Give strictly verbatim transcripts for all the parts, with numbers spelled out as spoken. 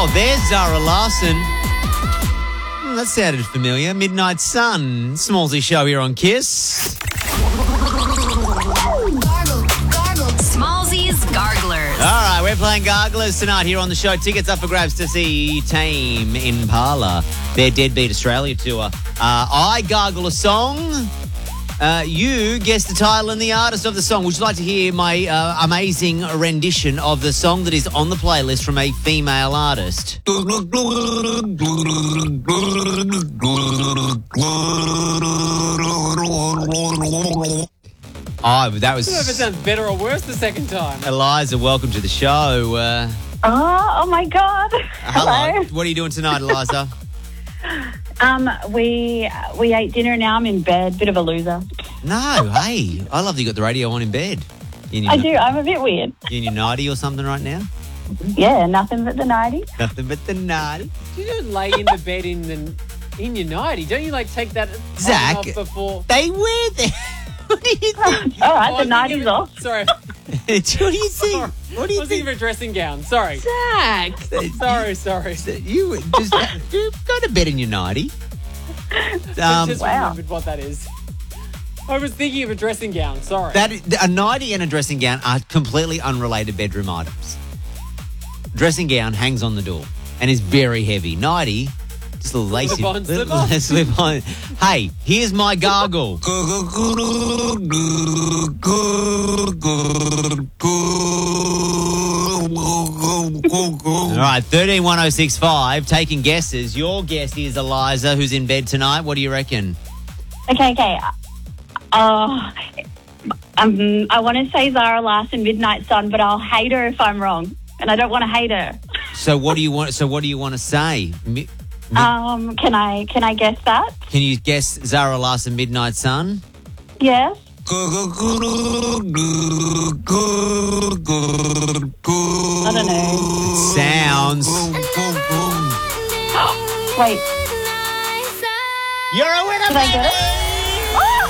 Oh, there's Zara Larsson. Hmm, that sounded familiar. Midnight Sun. Smallsy show here on Kiss. Smallsy's Garglers. All right, we're playing Garglers tonight here on the show. Tickets up for grabs to see Tame Impala, their Deadbeat Australia tour. Uh, I gargle a song. Uh, you guess the title and the artist of the song. Would you like to hear my uh, amazing rendition of the song that is on the playlist from a female artist? Oh, that was... I don't know if it sounds better or worse the second time. Eliza, welcome to the show. Uh, Oh, oh my God. hello. Hello. What are you doing tonight, Eliza? Um, we we ate dinner. Now I'm in bed. Bit of a loser. No, hey. I love that you got the radio on in bed. You in your, I do. I'm a bit weird. You in your nightie or something right now? Yeah, nothing but the nighties. Nothing but the nightie. You don't lay in the bed in the in your nightie. Don't you like take that Zach, off before? They wear them. What do you think? All right, Oh, the I'm nighties thinking off. of- Sorry. what do you think? What do I you was thinking think? of a dressing gown. Sorry. Zach. Sorry, sorry. You just you go to bed in your nightie. Um, Just wow. remembered what that is. I was thinking of a dressing gown. Sorry. that a nightie and a dressing gown are completely unrelated bedroom items. Dressing gown hangs on the door and is very heavy. Nightie, just a little lacy. Slip on, slip little- on. slip on. Hey, here's my gargle. All right, thirteen one oh six five, taking guesses. Your guess is Eliza, who's in bed tonight. What do you reckon? Okay, okay. Uh, um, I want to say Zara Larsson, Midnight Sun, but I'll hate her if I'm wrong, and I don't want to hate her. So what do you want? So what do you want to say? Mi- mi- Um, can I can I guess that? Can you guess Zara Larsson, Midnight Sun? Yes. I I don't know. Sounds. Wait. You're a winner, Did I get it? Oh,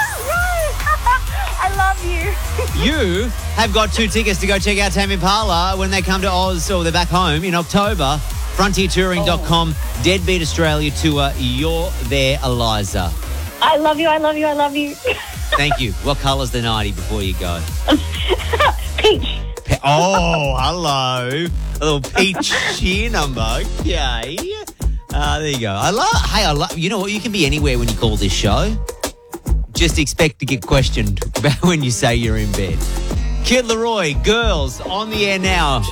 I love you. You have got two tickets to go check out Tame Impala when they come to Oz, or they're back home in October. frontier touring dot com, Deadbeat Australia Tour. You're there, Eliza. I love you. I love you. I love you. Thank you. What colour's the nightie before you go? Peach. Pe- oh, hello. A little peach cheer number. Okay. Uh, there you go. I love, hey, I love, you know what? You can be anywhere when you call this show. Just expect to get questioned about when you say you're in bed. Kid Laroi, girls, on the air now.